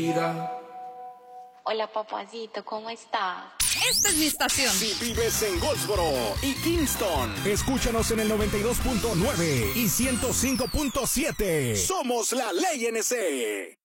vida. Hola, papacito, ¿cómo está? Esta es mi estación. Si vives en Goldsboro y Kingston, escúchanos en el 92.9 y 105.7. Somos la Ley NC.